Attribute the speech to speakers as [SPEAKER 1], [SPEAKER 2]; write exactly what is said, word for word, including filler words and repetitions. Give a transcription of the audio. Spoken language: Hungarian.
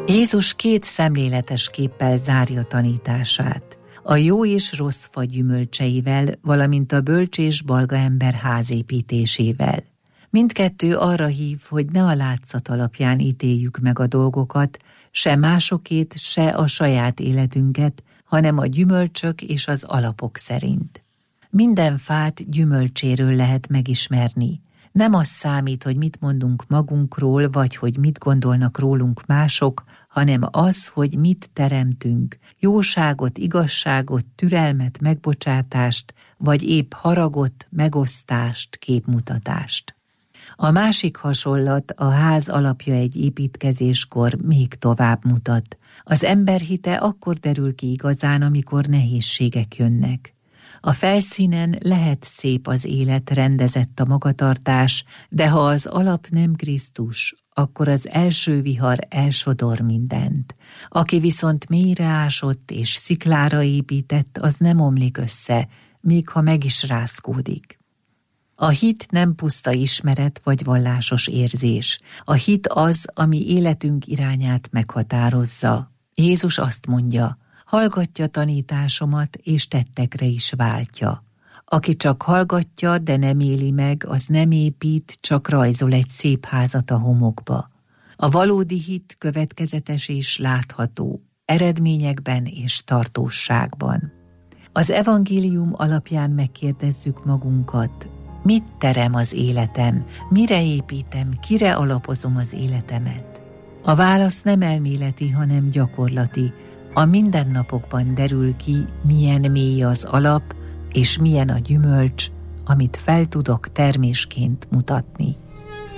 [SPEAKER 1] Jézus két szemléletes képpel zárja tanítását. A jó és rossz fa gyümölcseivel, valamint a bölcs és balga ember házépítésével. Mindkettő arra hív, hogy ne a látszat alapján ítéljük meg a dolgokat, se másokét, se a saját életünket, hanem a gyümölcsök és az alapok szerint. Minden fát gyümölcséről lehet megismerni. Nem az számít, hogy mit mondunk magunkról, vagy hogy mit gondolnak rólunk mások, hanem az, hogy mit teremtünk, jóságot, igazságot, türelmet, megbocsátást, vagy épp haragot, megosztást, képmutatást. A másik hasonlat, a ház alapja egy építkezéskor még tovább mutat. Az ember hite akkor derül ki igazán, amikor nehézségek jönnek. A felszínen lehet szép az élet, rendezett a magatartás, de ha az alap nem Krisztus, akkor az első vihar elsodor mindent. Aki viszont mélyre ásott és sziklára épített, az nem omlik össze, még ha meg is rázkódik. A hit nem puszta ismeret vagy vallásos érzés. A hit az, ami életünk irányát meghatározza. Jézus azt mondja, hallgatja tanításomat, és tettekre is váltja. Aki csak hallgatja, de nem éli meg, az nem épít, csak rajzol egy szép házat a homokba. A valódi hit következetes és látható, eredményekben és tartóságban. Az evangélium alapján megkérdezzük magunkat, mit terem az életem, mire építem, kire alapozom az életemet? A válasz nem elméleti, hanem gyakorlati. A mindennapokban derül ki, milyen mély az alap, és milyen a gyümölcs, amit fel tudok termésként mutatni.